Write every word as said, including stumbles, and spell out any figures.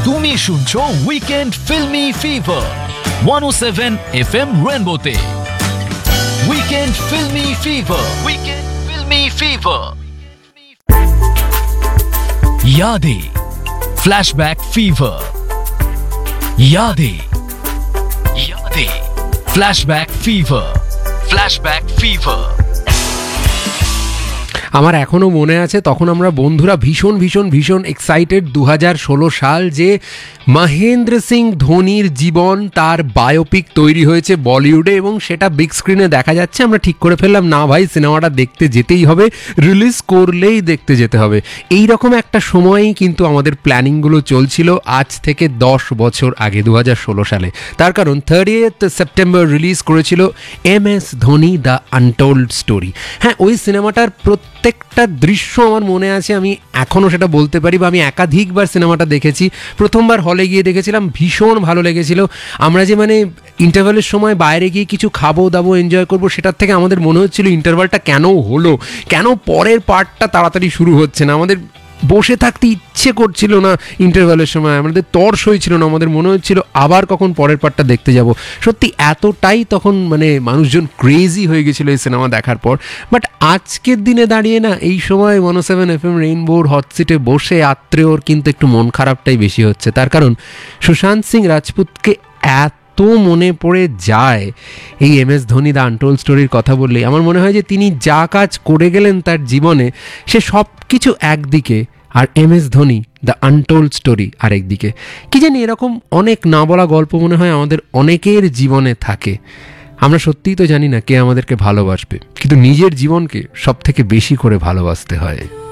তুমি শুনছো weekend filmi fever one oh seven F M রেনবোতে। Weekend filmi fever, weekend filmi fever. यादें, flashback fever. यादें, यादें, फ्लैशबैक फीवर, फ्लैशबैक फीवर। আমার এখনও মনে আছে তখন আমরা বন্ধুরা ভীষণ ভীষণ ভীষণ এক্সাইটেড দু হাজার ষোলো সাল যে মহেন্দ্র সিং ধোনির জীবন তার বায়োপিক তৈরি হয়েছে বলিউডে এবং সেটা বিগ স্ক্রিনে দেখা যাচ্ছে। আমরা ঠিক করে ফেললাম না ভাই সিনেমাটা দেখতে যেতেই হবে, রিলিজ করলেই দেখতে যেতে হবে। এই রকম একটা সময়ই কিন্তু আমাদের প্ল্যানিংগুলো চলছিল আজ থেকে দশ বছর আগে দু হাজার ষোলো সালে। তার কারণ থার্টিয়েথ সেপ্টেম্বর রিলিজ করেছিল M S Dhoni the untold story. হ্যাঁ, ওই সিনেমাটার প্রত্যেকটা দৃশ্য আমার মনে আছে, আমি এখনও সেটা বলতে পারি, বা আমি একাধিকবার সিনেমাটা দেখেছি। প্রথমবার হলে গিয়ে দেখেছিলাম, ভীষণ ভালো লেগেছিল। আমরা যে মানে ইন্টারভালের সময় বাইরে গিয়ে কিছু খাবো দাবো এনজয় করবো, সেটার থেকে আমাদের মনে হচ্ছিল ইন্টারভালটা কেন হলো, কেন পরের পার্টটা তাড়াতাড়ি শুরু হচ্ছে না। আমাদের বসে থাকতে ইচ্ছে করছিল না ইন্টারভালের সময়, আমাদের তর্স হয়েছিল না, আমাদের মনে হচ্ছিল আবার কখন পরের পার্টটা দেখতে যাব। সত্যি এতটাই তখন মানে মানুষজন ক্রেজি হয়ে গেছিলো এই সিনেমা দেখার পর। বাট আজকের দিনে দাঁড়িয়ে না এই সময় ওয়ান ও সেভেন এফ এম রেইনবোর হট সিটে বসে আত্রেয়র কিন্তু একটু মন খারাপটাই বেশি হচ্ছে। তার কারণ সুশান্ত সিং রাজপুতকে এত তো মনে পড়ে যায় এই M S Dhoni the untold স্টোরির কথা বললেই। আমার মনে হয় যে তিনি যা কাজ করে গেলেন তার জীবনে, সে সব কিছু একদিকে, আর M S Dhoni the untold story আরেকদিকে। কি জানি এরকম অনেক না বলা গল্প মনে হয় আমাদের অনেকের জীবনে থাকে। আমরা সত্যিই তো জানি না কে আমাদেরকে ভালোবাসবে, কিন্তু নিজের জীবনকে সব থেকে বেশি করে ভালোবাসতে হয়।